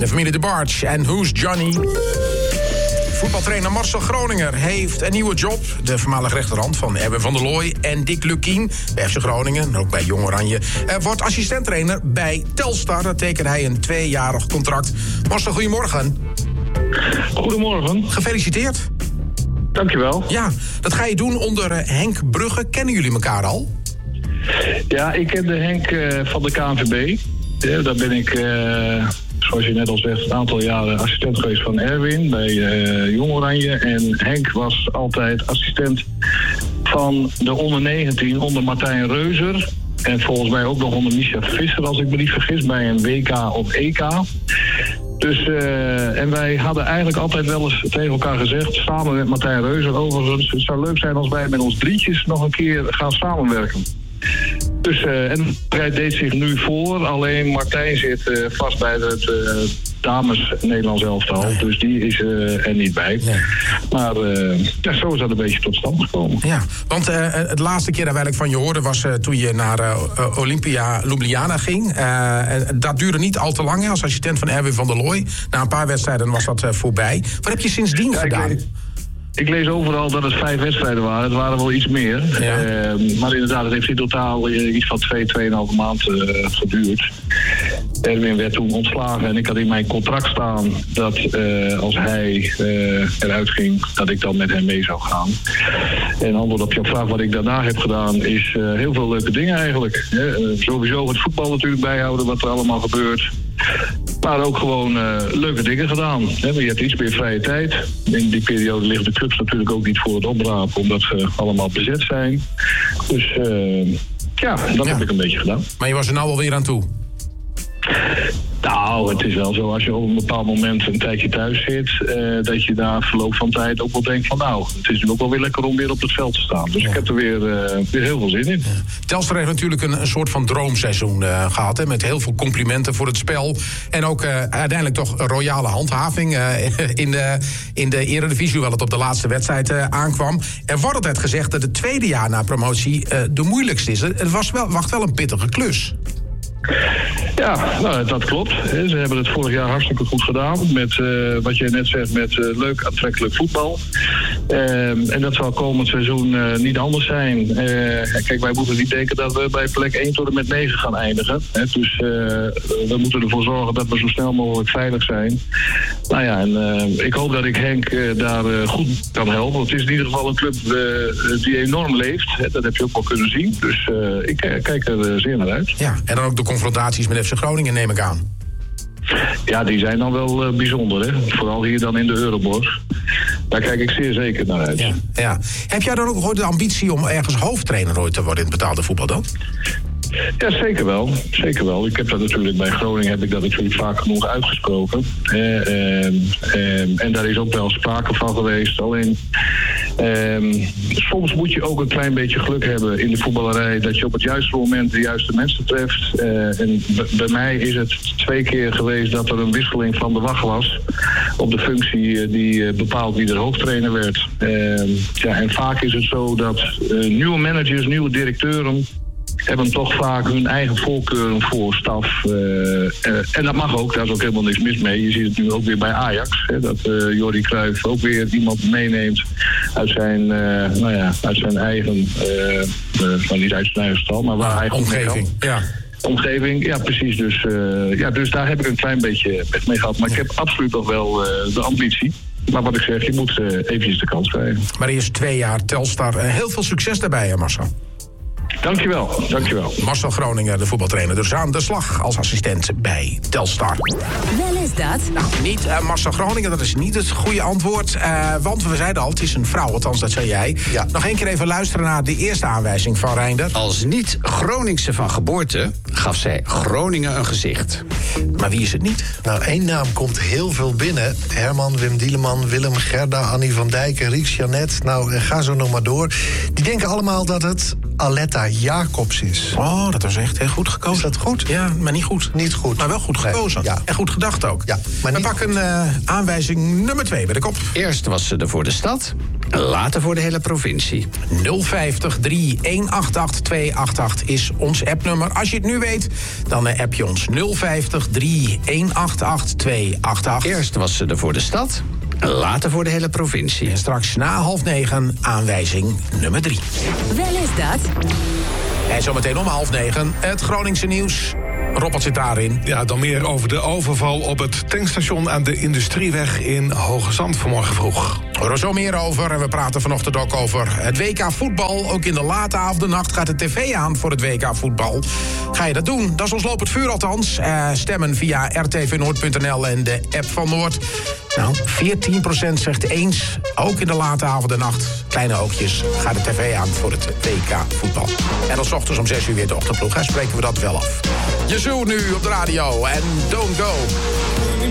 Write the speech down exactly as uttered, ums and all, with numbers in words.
De familie De Barge en Who's Johnny? Voetbaltrainer Marcel Groninger heeft een nieuwe job. De voormalige rechterhand van Erwin van der Looy en Dick Lukien bij F C Groningen, en ook bij Jong Oranje, uh, wordt assistenttrainer bij Telstar. Daar tekent hij een tweejarig contract. Marcel, goedemorgen. Goedemorgen. Gefeliciteerd. Dankjewel. Ja, dat ga je doen onder uh, Henk Brugge. Kennen jullie elkaar al? Ja, ik ken de Henk uh, van de K N V B. Ja, daar ben ik, uh, zoals je net al zegt, een aantal jaren assistent geweest van Erwin bij uh, Jong Oranje. En Henk was altijd assistent van de onder negentien, onder Martijn Reuser. En volgens mij ook nog onder Misha Visser, als ik me niet vergis, bij een W K of E K. Dus, uh, en wij hadden eigenlijk altijd wel eens tegen elkaar gezegd, samen met Martijn Reuser overigens, het zou leuk zijn als wij met ons drietjes nog een keer gaan samenwerken. Dus, uh, en hij deed zich nu voor, alleen Martijn zit uh, vast bij het uh, dames Nederlands elftal, nee. Dus die is uh, er niet bij. Nee. Maar uh, ja, zo is dat een beetje tot stand gekomen. Ja, want uh, het laatste keer dat wij van je hoorden was uh, toen je naar uh, Olympia Ljubljana ging. Uh, dat duurde niet al te lang, hè, als assistent van Erwin van der Looy. Na een paar wedstrijden was dat uh, voorbij. Wat heb je sindsdien ja, gedaan? Ik, ik lees overal dat het vijf wedstrijden waren. Het waren wel iets meer. Ja. Uh, maar inderdaad, het heeft in totaal uh, iets van twee, tweeënhalve maand uh, geduurd. Erwin werd toen ontslagen en ik had in mijn contract staan dat uh, als hij uh, eruit ging, dat ik dan met hem mee zou gaan. En antwoord op je vraag wat ik daarna heb gedaan is uh, heel veel leuke dingen eigenlijk. Hè. Uh, sowieso het voetbal natuurlijk bijhouden wat er allemaal gebeurt. Maar ook gewoon uh, leuke dingen gedaan. Hè. Je hebt iets meer vrije tijd. In die periode liggen de clubs natuurlijk ook niet voor het oprapen, omdat ze allemaal bezet zijn. Dus uh, ja, dat ja. heb ik een beetje gedaan. Maar je was er nou alweer aan toe? Nou, het is wel zo, als je op een bepaald moment een tijdje thuis zit, uh, dat je na verloop van tijd ook wel denkt van nou, het is nu ook wel weer lekker om weer op het veld te staan. Dus ja. ik heb er weer, uh, weer heel veel zin in. Ja. Telstar heeft natuurlijk een, een soort van droomseizoen uh, gehad, hè, met heel veel complimenten voor het spel. En ook uh, uiteindelijk toch een royale handhaving uh, in, de, in de Eredivisie, hoewel het op de laatste wedstrijd uh, aankwam. Er wordt altijd gezegd dat het tweede jaar na promotie uh, de moeilijkste is. Het was wel, wacht wel een pittige klus. Ja, nou, dat klopt. Ze hebben het vorig jaar hartstikke goed gedaan. Met uh, wat je net zegt, met uh, leuk, aantrekkelijk voetbal. Uh, en dat zal komend seizoen uh, niet anders zijn. Uh, kijk, wij moeten niet denken dat we bij plek één tot en met negen gaan eindigen. Hè. Dus uh, we moeten ervoor zorgen dat we zo snel mogelijk veilig zijn. Nou ja, en uh, ik hoop dat ik Henk uh, daar uh, goed kan helpen. Want het is in ieder geval een club uh, die enorm leeft. Hè. Dat heb je ook wel kunnen zien. Dus uh, ik uh, kijk er uh, zeer naar uit. Ja, en dan ook de confrontaties met F C Groningen, neem ik aan. Ja, die zijn dan wel uh, bijzonder, hè. Vooral hier dan in de Euroborg. Daar kijk ik zeer zeker naar uit. Ja, ja. Heb jij dan ook ooit de ambitie om ergens hoofdtrainer ooit te worden in het betaalde voetbal dan? Ja, zeker wel. Zeker wel. Ik heb dat natuurlijk bij Groningen heb ik dat natuurlijk vaak genoeg uitgesproken. Eh, eh, eh, en daar is ook wel sprake van geweest. Alleen eh, soms moet je ook een klein beetje geluk hebben in de voetballerij dat je op het juiste moment de juiste mensen treft. Eh, en b- bij mij is het twee keer geweest dat er een wisseling van de wacht was op de functie die bepaalt wie er hoofdtrainer werd. Eh, ja, en vaak is het zo dat uh, nieuwe managers, nieuwe directeuren hebben toch vaak hun eigen voorkeuren voor staf. Uh, uh, en dat mag ook, daar is ook helemaal niks mis mee. Je ziet het nu ook weer bij Ajax. Hè, dat uh, Jordi Cruijff ook weer iemand meeneemt uit zijn, uh, nou ja, uit zijn eigen, uh, uh, nou niet uit zijn eigen stal, maar waar hij omgeving. Ja. Omgeving, ja precies. Dus, uh, ja, dus daar heb ik een klein beetje mee gehad. Maar ik heb absoluut nog wel uh, de ambitie. Maar wat ik zeg, je moet uh, eventjes de kans krijgen. Maar eerst twee jaar Telstar. Uh, heel veel succes daarbij, hè, Marcel. Dankjewel, dankjewel. Marcel Groninger, de voetbaltrainer, dus aan de slag als assistent bij Telstar. Wel is dat? Nou, niet uh, Marcel Groninger, dat is niet het goede antwoord. Uh, want we zeiden al, het is een vrouw, althans dat zei jij. Ja. Nog één keer even luisteren naar de eerste aanwijzing van Reinder. Als niet-Groningse van geboorte gaf zij Groningen een gezicht. Maar wie is het niet? Nou, één naam komt heel veel binnen. Herman, Wim Dieleman, Willem, Gerda, Annie van Dijk, Rieks, Jeannette. Nou, ga zo nog maar door. Die denken allemaal dat het Aletta Jacobs is. Oh, dat was echt heel goed gekozen. Is dat goed? Ja, maar niet goed. Niet goed. Maar wel goed Nee, gekozen. ja. En goed gedacht ook. Ja, maar We niet pakken uh, aanwijzing nummer twee bij de kop. Eerst was ze er voor de stad, later voor de hele provincie. nul vijftig drie een acht acht twee acht acht is ons appnummer. Als je het nu weet, dan uh, app je ons nul vijftig drie een acht acht twee acht acht. Eerst was ze er voor de stad, later voor de hele provincie. En straks na half negen aanwijzing nummer drie. Wel is dat. En zometeen om half negen het Groningse nieuws. Robert zit daarin. Ja, dan meer over de overval op het tankstation aan de Industrieweg in Hoge Zand vanmorgen vroeg. We horen er zo meer over en we praten vanochtend ook over het W K voetbal. Ook in de late avondnacht gaat de tv aan voor het W K voetbal. Ga je dat doen? Dat is ons lopend vuur althans. Uh, stemmen via r t v noord punt n l en de app van Noord. Nou, veertien procent zegt eens, ook in de late avond en nacht, kleine oogjes, gaat de tv aan voor het W K voetbal. En dan 's ochtends om zes uur weer de ochtendploeg. Hè, spreken we dat wel af. Je zoekt nu op de radio en don't go.